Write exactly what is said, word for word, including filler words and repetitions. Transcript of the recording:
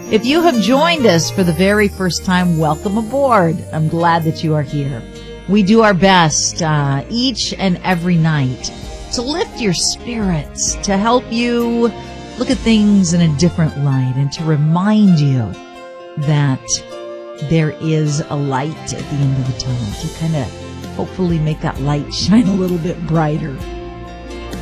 If you have joined us for the very first time, welcome aboard. I'm glad that you are here. We do our best uh, each and every night to lift your spirits, to help you look at things in a different light, and to remind you that there is a light at the end of the tunnel, to kind of hopefully make that light shine a little bit brighter.